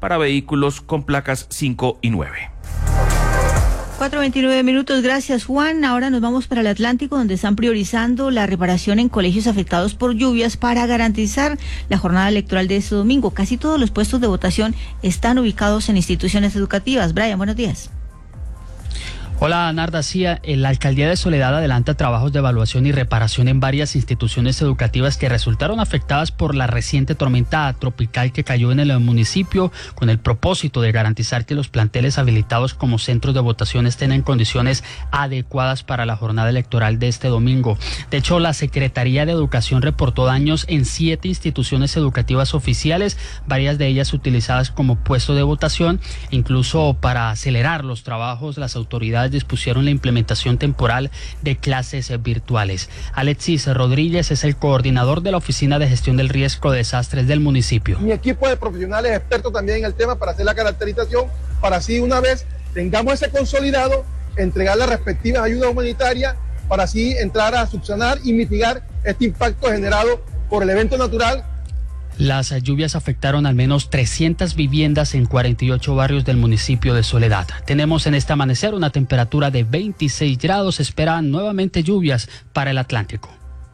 para vehículos con placas 5 y 9. 4:29 minutos, gracias Juan. Ahora nos vamos para el Atlántico, donde están priorizando la reparación en colegios afectados por lluvias para garantizar la jornada electoral de este domingo. Casi todos los puestos de votación están ubicados en instituciones educativas. Brian, buenos días. Hola, Narda. Sí, la Alcaldía de Soledad adelanta trabajos de evaluación y reparación en varias instituciones educativas que resultaron afectadas por la reciente tormenta tropical que cayó en el municipio, con el propósito de garantizar que los planteles habilitados como centros de votación estén en condiciones adecuadas para la jornada electoral de este domingo. De hecho, la Secretaría de Educación reportó daños en 7 instituciones educativas oficiales, varias de ellas utilizadas como puesto de votación. Incluso para acelerar los trabajos, las autoridades dispusieron la implementación temporal de clases virtuales. Alexis Rodríguez es el coordinador de la Oficina de Gestión del Riesgo de Desastres del municipio. Mi equipo de profesionales expertos también en el tema para hacer la caracterización, para así una vez tengamos ese consolidado, entregar las respectivas ayudas humanitarias, para así entrar a subsanar y mitigar este impacto generado por el evento natural. Las lluvias afectaron al menos 300 viviendas en 48 barrios del municipio de Soledad. Tenemos en este amanecer una temperatura de 26 grados. Esperan nuevamente lluvias para el Atlántico.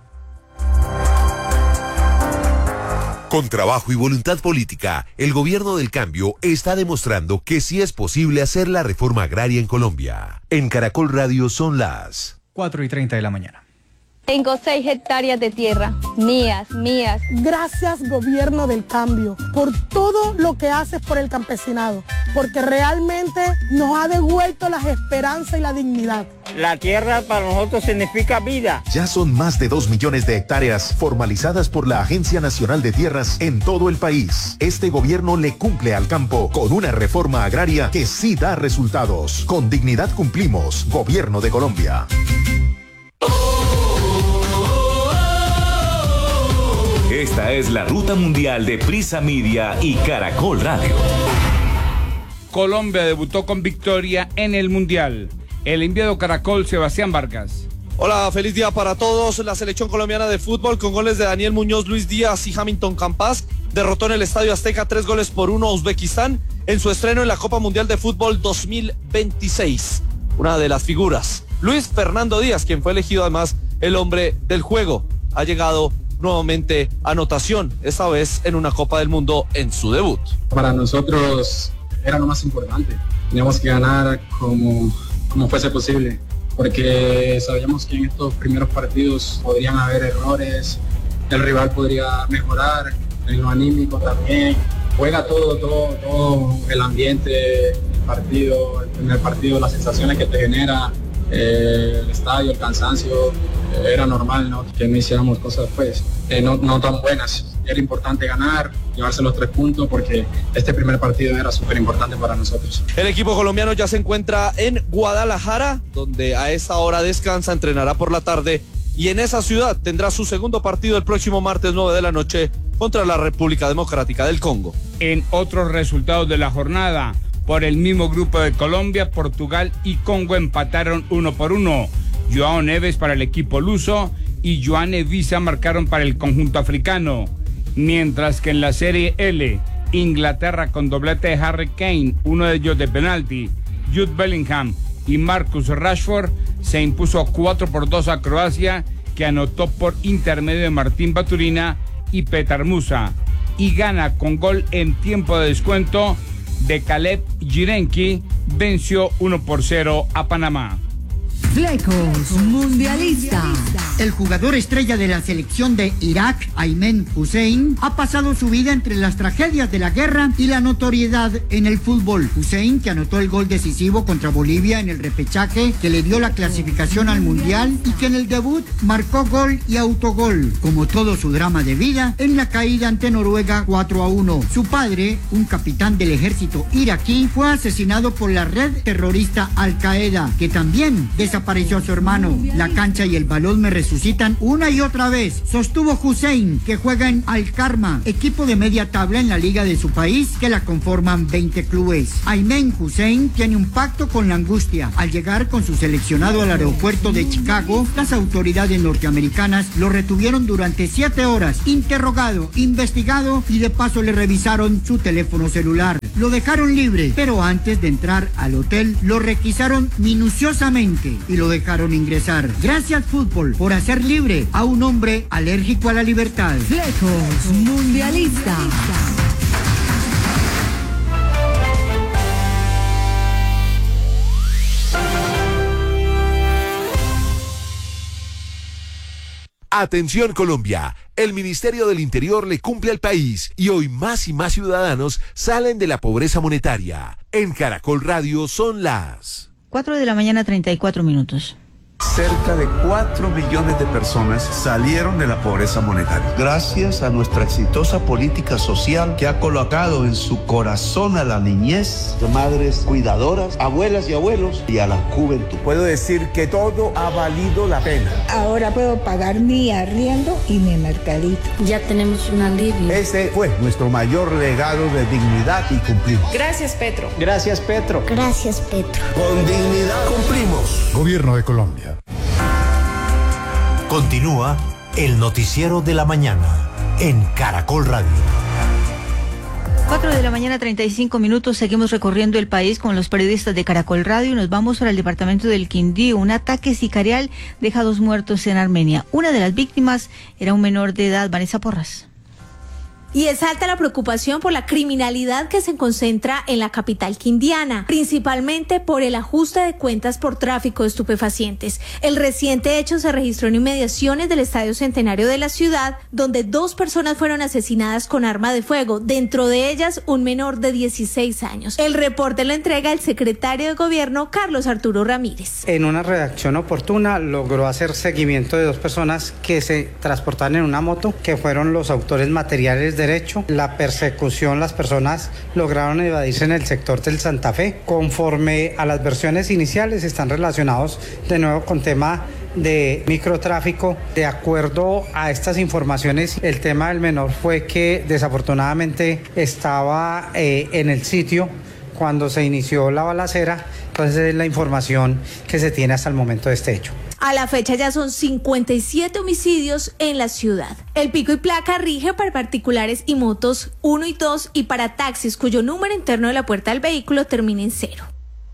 Con trabajo y voluntad política, el gobierno del cambio está demostrando que sí es posible hacer la reforma agraria en Colombia. En Caracol Radio son las 4:30 de la mañana. Tengo 6 hectáreas de tierra, mías. Gracias, gobierno del cambio, por todo lo que haces por el campesinado, porque realmente nos ha devuelto las esperanzas y la dignidad. La tierra para nosotros significa vida. Ya son más de 2 millones de hectáreas formalizadas por la Agencia Nacional de Tierras en todo el país. Este gobierno le cumple al campo con una reforma agraria que sí da resultados. Con dignidad cumplimos, Gobierno de Colombia. Esta es la ruta mundial de Prisa Media y Caracol Radio. Colombia debutó con victoria en el Mundial. El enviado Caracol, Sebastián Vargas. Hola, feliz día para todos. La selección colombiana de fútbol, con goles de Daniel Muñoz, Luis Díaz y Hamilton Campas, derrotó en el Estadio Azteca 3-1 a Uzbekistán en su estreno en la Copa Mundial de Fútbol 2026. Una de las figuras, Luis Fernando Díaz, quien fue elegido además el hombre del juego, ha llegado nuevamente anotación, esta vez en una Copa del Mundo en su debut. Para nosotros era lo más importante, teníamos que ganar como fuese posible, porque sabíamos que en estos primeros partidos podrían haber errores, el rival podría mejorar, en lo anímico también, juega todo el ambiente, en el partido, las sensaciones que te genera, el estadio, el cansancio. Era normal, ¿no?, que no hiciéramos cosas no tan buenas. Era importante ganar, llevarse los 3 puntos, porque este primer partido era súper importante para nosotros. El equipo colombiano ya se encuentra en Guadalajara, donde a esta hora descansa, entrenará por la tarde, y en esa ciudad tendrá su segundo partido el próximo martes 9 de la noche contra la República Democrática del Congo. En otros resultados de la jornada, por el mismo grupo de Colombia, Portugal y Congo empataron 1-1. Joao Neves para el equipo luso y Yoane Wissa marcaron para el conjunto africano. Mientras que en la Serie L, Inglaterra con doblete de Harry Kane, uno de ellos de penalti, Jude Bellingham y Marcus Rashford, se impuso 4-2 a Croacia, que anotó por intermedio de Martín Baturina y Petar Musa. Y gana con gol en tiempo de descuento de Caleb Jirenki, venció 1-0 a Panamá. Flecos Mundialista. El jugador estrella de la selección de Irak, Aymen Hussein, ha pasado su vida entre las tragedias de la guerra y la notoriedad en el fútbol. Hussein, que anotó el gol decisivo contra Bolivia en el repechaje que le dio la clasificación al Mundial, y que en el debut marcó gol y autogol, como todo su drama de vida en la caída ante Noruega 4-1. Su padre, un capitán del ejército iraquí, fue asesinado por la red terrorista Al Qaeda, que también desapareció apareció a su hermano. La cancha y el balón me resucitan una y otra vez, sostuvo Hussein, que juega en Al Karma, equipo de media tabla en la liga de su país, que la conforman 20 clubes. Aymen Hussein tiene un pacto con la angustia. Al llegar con su seleccionado al aeropuerto de Chicago, las autoridades norteamericanas lo retuvieron durante 7 horas, interrogado, investigado y de paso le revisaron su teléfono celular. Lo dejaron libre, pero antes de entrar al hotel lo requisaron minuciosamente y lo dejaron ingresar. Gracias, fútbol, por hacer libre a un hombre alérgico a la libertad. Flecos Mundialista. Atención Colombia, el Ministerio del Interior le cumple al país y hoy más y más ciudadanos salen de la pobreza monetaria. En Caracol Radio son las 4:34 a.m. Cerca de 4 millones de personas salieron de la pobreza monetaria. Gracias a nuestra exitosa política social que ha colocado en su corazón a la niñez, madres cuidadoras, abuelas y abuelos y a la juventud. Puedo decir que todo ha valido la pena. Ahora puedo pagar mi arriendo y mi mercadito. Ya tenemos un alivio. Ese fue nuestro mayor legado de dignidad y cumplimos. Gracias, Petro. Gracias, Petro. Gracias, Petro. Con dignidad cumplimos. Gobierno de Colombia. Continúa el noticiero de la mañana en Caracol Radio. 4:35 a.m. Seguimos recorriendo el país con los periodistas de Caracol Radio y nos vamos para el departamento del Quindío. Un ataque sicarial deja 2 muertos en Armenia. Una de las víctimas era un menor de edad. Vanessa Porras. Y es alta la preocupación por la criminalidad que se concentra en la capital quindiana, principalmente por el ajuste de cuentas por tráfico de estupefacientes. El reciente hecho se registró en inmediaciones del Estadio Centenario de la ciudad, donde 2 personas fueron asesinadas con arma de fuego, dentro de ellas un menor de 16 años. El reporte lo entrega el secretario de Gobierno, Carlos Arturo Ramírez. En una redacción oportuna logró hacer seguimiento de 2 personas que se transportaban en una moto, que fueron los autores materiales derecho. La persecución, las personas lograron evadirse en el sector del Santa Fe. Conforme a las versiones iniciales, están relacionados de nuevo con tema de microtráfico. De acuerdo a estas informaciones, el tema del menor fue que desafortunadamente estaba en el sitio cuando se inició la balacera. Entonces es la información que se tiene hasta el momento de este hecho. A la fecha ya son 57 homicidios en la ciudad. El pico y placa rige para particulares y motos 1 y 2 y para taxis cuyo número interno de la puerta del vehículo termine en 0.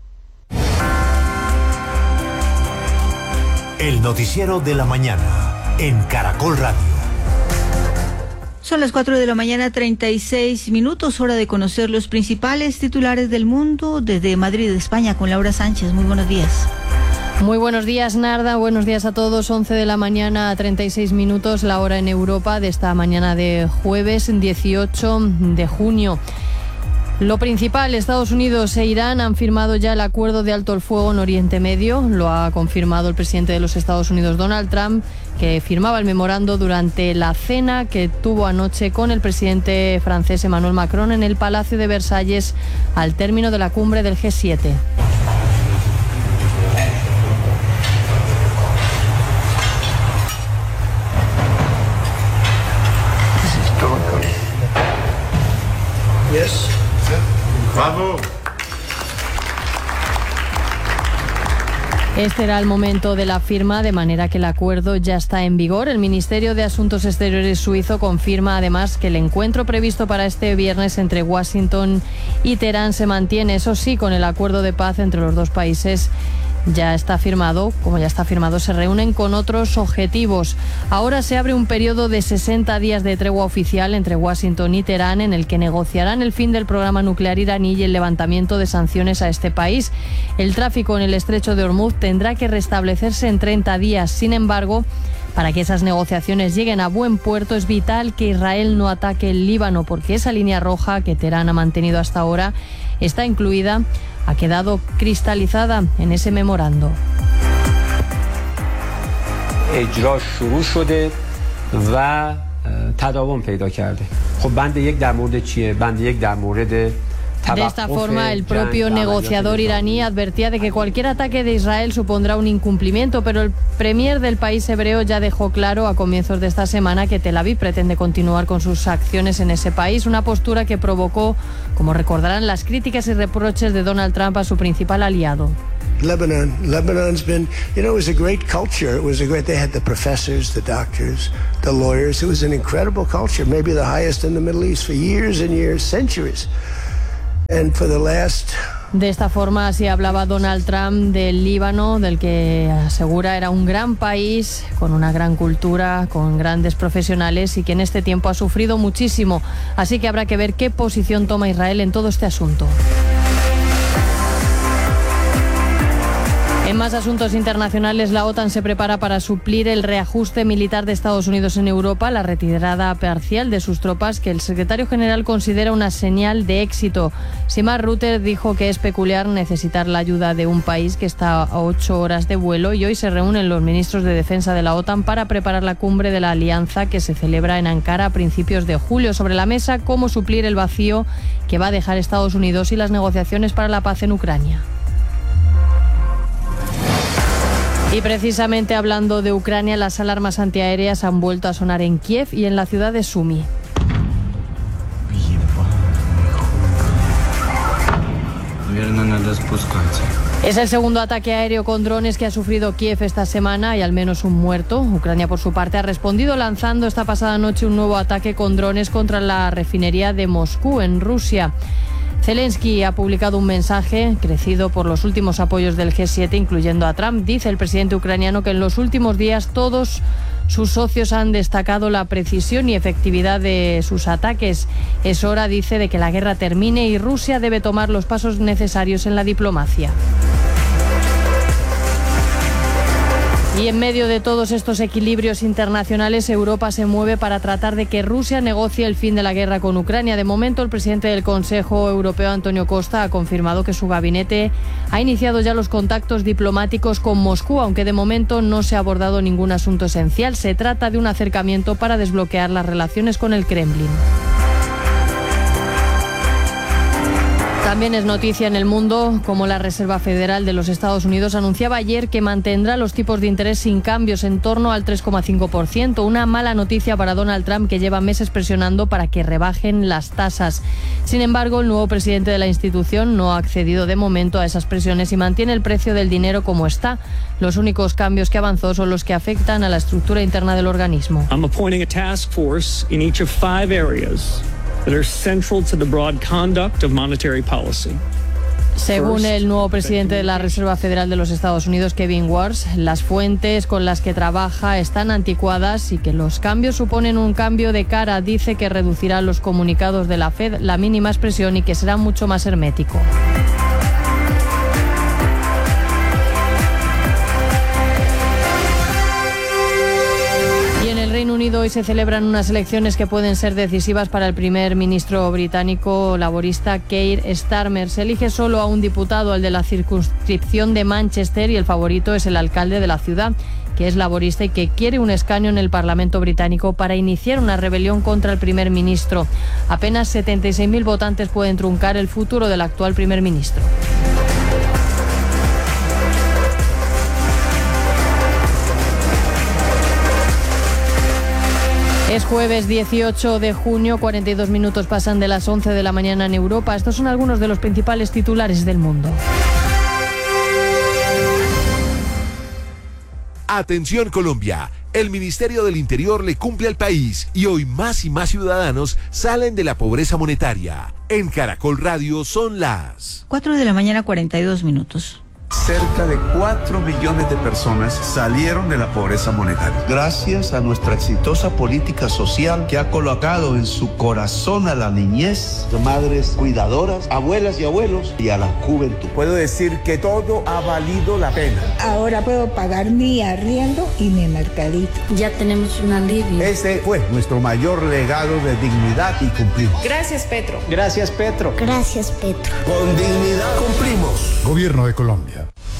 El noticiero de la mañana en Caracol Radio. Son las 4:36 a.m, hora de conocer los principales titulares del mundo desde Madrid, España, con Laura Sánchez. Muy buenos días. Muy buenos días, Narda. Buenos días a todos. 11 de la mañana, 36 minutos, la hora en Europa de esta mañana de jueves 18 de junio. Lo principal, Estados Unidos e Irán han firmado ya el acuerdo de alto el fuego en Oriente Medio. Lo ha confirmado el presidente de los Estados Unidos, Donald Trump, que firmaba el memorando durante la cena que tuvo anoche con el presidente francés Emmanuel Macron en el Palacio de Versalles al término de la cumbre del G7. Yes. ¡Vamos! Este era el momento de la firma, de manera que el acuerdo ya está en vigor. El Ministerio de Asuntos Exteriores suizo confirma además que el encuentro previsto para este viernes entre Washington y Teherán se mantiene, eso sí, con el acuerdo de paz entre los 2 países. Ya está firmado, como ya está firmado, se reúnen con otros objetivos. Ahora se abre un periodo de 60 días de tregua oficial entre Washington y Teherán, en el que negociarán el fin del programa nuclear iraní y el levantamiento de sanciones a este país. El tráfico en el estrecho de Hormuz tendrá que restablecerse en 30 días. Sin embargo, para que esas negociaciones lleguen a buen puerto, es vital que Israel no ataque el Líbano, porque esa línea roja que Teherán ha mantenido hasta ahora está incluida, ha quedado cristalizada en ese memorando. اجرا شروع شده و تداوم پیدا کرده. خب بند 1 در مورد چیه؟ بند 1 در مورد De esta forma, el propio negociador iraní advertía de que cualquier ataque de Israel supondrá un incumplimiento, pero el premier del país hebreo ya dejó claro a comienzos de esta semana que Tel Aviv pretende continuar con sus acciones en ese país, una postura que provocó, como recordarán, las críticas y reproches de Donald Trump a su principal aliado. Lebanon's been, it was a great culture. They had the professors, the doctors, the lawyers. It was an incredible culture, maybe the highest in the Middle East for years and years, centuries. And for the last... De esta forma, así hablaba Donald Trump del Líbano, del que asegura era un gran país, con una gran cultura, con grandes profesionales y que en este tiempo ha sufrido muchísimo. Así que habrá que ver qué posición toma Israel en todo este asunto. En más asuntos internacionales, la OTAN se prepara para suplir el reajuste militar de Estados Unidos en Europa, la retirada parcial de sus tropas, que el secretario general considera una señal de éxito. Mark Rutte dijo que es peculiar necesitar la ayuda de un país que está a 8 horas de vuelo, y hoy se reúnen los ministros de defensa de la OTAN para preparar la cumbre de la alianza que se celebra en Ankara a principios de julio. Sobre la mesa, cómo suplir el vacío que va a dejar Estados Unidos y las negociaciones para la paz en Ucrania. Y precisamente hablando de Ucrania, las alarmas antiaéreas han vuelto a sonar en Kiev y en la ciudad de Sumy. Es el segundo ataque aéreo con drones que ha sufrido Kiev esta semana y al menos un muerto. Ucrania, por su parte, ha respondido lanzando esta pasada noche un nuevo ataque con drones contra la refinería de Moscú, en Rusia. Zelensky ha publicado un mensaje crecido por los últimos apoyos del G7, incluyendo a Trump. Dice el presidente ucraniano que en los últimos días todos sus socios han destacado la precisión y efectividad de sus ataques. Es hora, dice, de que la guerra termine y Rusia debe tomar los pasos necesarios en la diplomacia. Y en medio de todos estos equilibrios internacionales, Europa se mueve para tratar de que Rusia negocie el fin de la guerra con Ucrania. De momento, el presidente del Consejo Europeo, Antonio Costa, ha confirmado que su gabinete ha iniciado ya los contactos diplomáticos con Moscú, aunque de momento no se ha abordado ningún asunto esencial. Se trata de un acercamiento para desbloquear las relaciones con el Kremlin. También es noticia en el mundo como la Reserva Federal de los Estados Unidos anunciaba ayer que mantendrá los tipos de interés sin cambios en torno al 3,5%. Una mala noticia para Donald Trump, que lleva meses presionando para que rebajen las tasas. Sin embargo, el nuevo presidente de la institución no ha accedido de momento a esas presiones y mantiene el precio del dinero como está. Los únicos cambios que avanzó son los que afectan a la estructura interna del organismo. I'm appointing a task force in each of 5 areas that are central to the broad conduct of monetary policy. Según el nuevo presidente de la Reserva Federal de los Estados Unidos, Kevin Warsh, las fuentes con las que trabaja están anticuadas y que los cambios suponen un cambio de cara. Dice que reducirá los comunicados de la Fed la mínima expresión y que será mucho más hermético. Reino Unido hoy se celebran unas elecciones que pueden ser decisivas para el primer ministro británico laborista Keir Starmer. Se elige solo a un diputado, el de la circunscripción de Manchester, y el favorito es el alcalde de la ciudad, que es laborista y que quiere un escaño en el Parlamento británico para iniciar una rebelión contra el primer ministro. Apenas 76.000 votantes pueden truncar el futuro del actual primer ministro. Es jueves 18 de junio, 42 minutos pasan de las 11 de la mañana en Europa. Estos son algunos de los principales titulares del mundo. Atención Colombia, el Ministerio del Interior le cumple al país y hoy más y más ciudadanos salen de la pobreza monetaria. En Caracol Radio son las 4 de la mañana, 42 minutos. Cerca de 4 millones de personas salieron de la pobreza monetaria. Gracias a nuestra exitosa política social que ha colocado en su corazón a la niñez, madres cuidadoras, abuelas y abuelos y a la juventud. Puedo decir que todo ha valido la pena. Ahora puedo pagar mi arriendo y mi mercadito. Ya tenemos un alivio. Ese fue nuestro mayor legado de dignidad y cumplimos. Gracias, Petro. Gracias, Petro. Gracias, Petro. Con dignidad cumplimos. Gobierno de Colombia.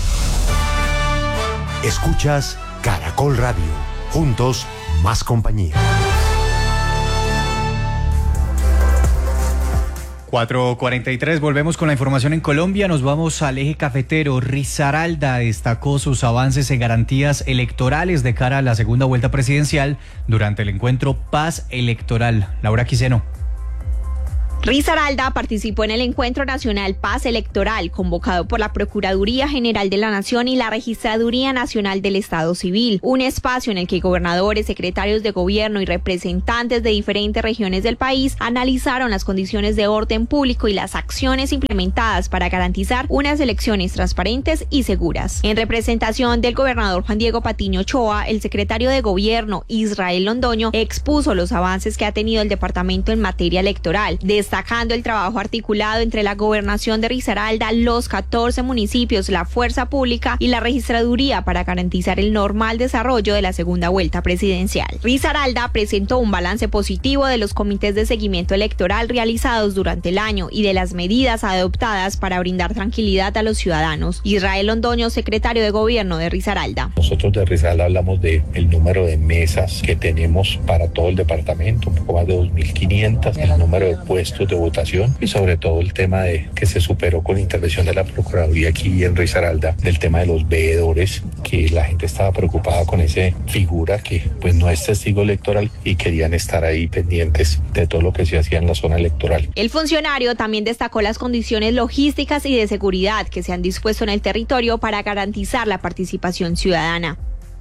Escuchas Caracol Radio. Juntos, más compañía. 4:43, volvemos con la información en Colombia, nos vamos al eje cafetero. Risaralda destacó sus avances en garantías electorales de cara a la segunda vuelta presidencial durante el encuentro Paz Electoral. Laura Quiseno. Risaralda participó en el Encuentro Nacional Paz Electoral, convocado por la Procuraduría General de la Nación y la Registraduría Nacional del Estado Civil, un espacio en el que gobernadores, secretarios de gobierno y representantes de diferentes regiones del país analizaron las condiciones de orden público y las acciones implementadas para garantizar unas elecciones transparentes y seguras. En representación del gobernador Juan Diego Patiño Ochoa, el secretario de Gobierno Israel Londoño expuso los avances que ha tenido el departamento en materia electoral, destacando el trabajo articulado entre la gobernación de Risaralda, los 14 municipios, la fuerza pública y la registraduría para garantizar el normal desarrollo de la segunda vuelta presidencial. Risaralda presentó un balance positivo de los comités de seguimiento electoral realizados durante el año y de las medidas adoptadas para brindar tranquilidad a los ciudadanos. Israel Londoño, secretario de Gobierno de Risaralda. Nosotros de Risaralda hablamos del número de mesas que tenemos para todo el departamento, un poco más de 2.500, el número de puestos de votación y sobre todo el tema de que se superó con la intervención de la Procuraduría aquí en Risaralda, del tema de los veedores, que la gente estaba preocupada con esa figura que pues no es testigo electoral y querían estar ahí pendientes de todo lo que se hacía en la zona electoral. El funcionario también destacó las condiciones logísticas y de seguridad que se han dispuesto en el territorio para garantizar la participación ciudadana.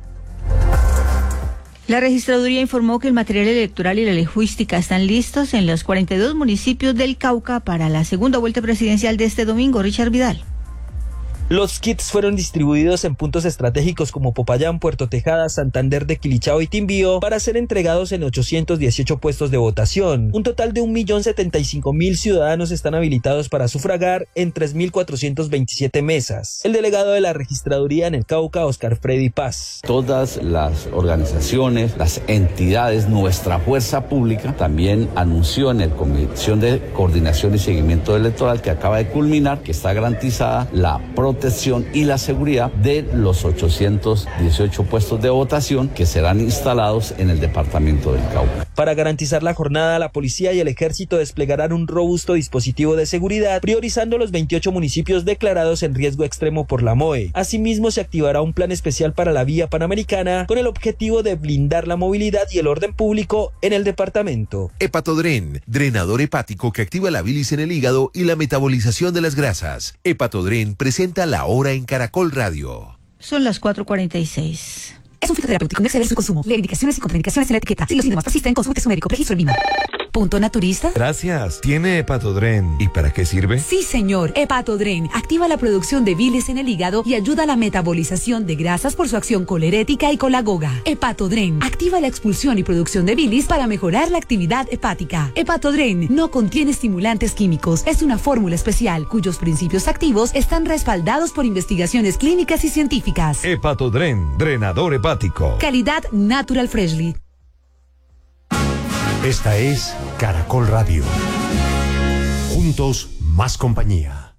La registraduría informó que el material electoral y la logística están listos en los 42 municipios del Cauca para la segunda vuelta presidencial de este domingo. Richard Vidal. Los kits fueron distribuidos en puntos estratégicos como Popayán, Puerto Tejada, Santander de Quilichao y Timbío para ser entregados en 818 puestos de votación. Un total de 1.075.000 ciudadanos están habilitados para sufragar en 3.427 mesas. El delegado de la registraduría en el Cauca, Oscar Freddy Paz. Todas las organizaciones, las entidades, nuestra fuerza pública también anunció en la Comisión de Coordinación y Seguimiento Electoral que acaba de culminar que está garantizada la protección y la seguridad de los 818 puestos de votación que serán instalados en el departamento del Cauca. Para garantizar la jornada, la policía y el ejército desplegarán un robusto dispositivo de seguridad, priorizando los 28 municipios declarados en riesgo extremo por la MOE. Asimismo, se activará un plan especial para la vía panamericana con el objetivo de blindar la movilidad y el orden público en el departamento. Hepatodren, drenador hepático que activa la bilis en el hígado y la metabolización de las grasas. Hepatodren presenta la hora en Caracol Radio. Son las 4:46. Es un fitoterapéutico, no exceder su consumo. Lee indicaciones y contraindicaciones en la etiqueta. Si los síntomas persisten, consulte a su médico. Registro en Lima. ¿Punto naturista? Gracias. ¿Tiene Hepatodren? ¿Y para qué sirve? Sí, señor. Hepatodren activa la producción de bilis en el hígado y ayuda a la metabolización de grasas por su acción colerética y colagoga. Hepatodren activa la expulsión y producción de bilis para mejorar la actividad hepática. Hepatodren no contiene estimulantes químicos. Es una fórmula especial cuyos principios activos están respaldados por investigaciones clínicas y científicas. Hepatodren, drenador hepático. Calidad Natural Freshly. Esta es Caracol Radio. Juntos, más compañía.